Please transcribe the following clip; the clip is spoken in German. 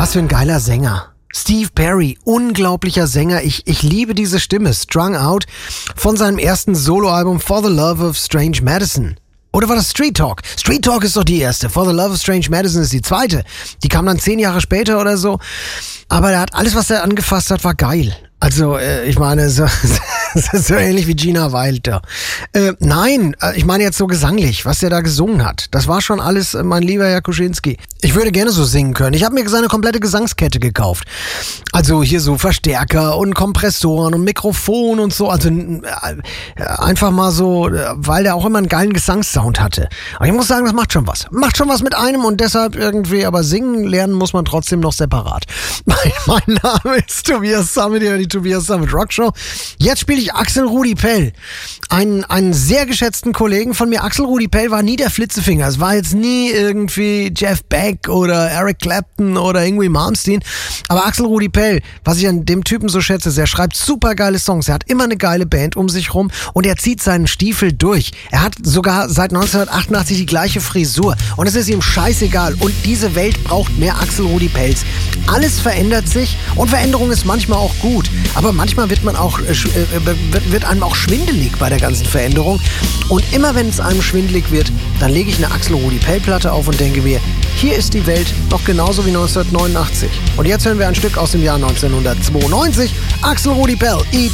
Was für ein geiler Sänger. Steve Perry, unglaublicher Sänger. Ich liebe diese Stimme. Strung Out von seinem ersten Soloalbum For the Love of Strange Medicine. Oder war das Street Talk? Street Talk ist doch die erste. For the Love of Strange Medicine ist die zweite. Die kam dann 10 Jahre später oder so. Aber er hat alles, was er angefasst hat, war geil. Also, ich meine, so ähnlich wie Gina Wilder. Nein, ich meine jetzt so gesanglich, was er da gesungen hat. Das war schon alles, mein lieber Herr Kuschinski. Ich würde gerne so singen können. Ich habe mir seine komplette Gesangskette gekauft. Also hier so Verstärker und Kompressoren und Mikrofon und so. Also einfach mal so, weil der auch immer einen geilen Gesangssound hatte. Aber ich muss sagen, das macht schon was. Macht schon was mit einem und deshalb irgendwie, aber singen lernen muss man trotzdem noch separat. Mein Name ist Tobias Sammet, die Tobias Sammet Rockshow. Jetzt spiele ich Axel Rudi Pell. Einen sehr geschätzten Kollegen von mir. Axel Rudi Pell war nie der Flitzefinger. Es war jetzt nie irgendwie Jeff Beck oder Eric Clapton oder Yngwie Malmsteen. Aber Axel Rudi Pell, was ich an dem Typen so schätze, ist, er schreibt super geile Songs. Er hat immer eine geile Band um sich rum und er zieht seinen Stiefel durch. Er hat sogar seit 1988 die gleiche Frisur und es ist ihm scheißegal. Und diese Welt braucht mehr Axel Rudi Pells. Alles verändert sich und Veränderung ist manchmal auch gut. Aber manchmal wird einem auch schwindelig bei der ganzen Veränderung. Und immer wenn es einem schwindelig wird, dann lege ich eine Axel Rudi Pell Platte auf und denke mir, hier ist die Welt noch genauso wie 1989. Und jetzt hören wir ein Stück aus dem Jahr 1992. Axel Rudi Pell,